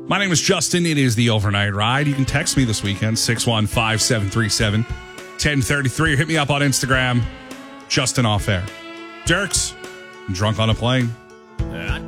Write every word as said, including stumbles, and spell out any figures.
My name is Justin. It is the Overnight Ride. You can text me this weekend, six one five, seven three seven, one zero three three, or hit me up on Instagram, Justin Off Air. Jerks, drunk on a plane.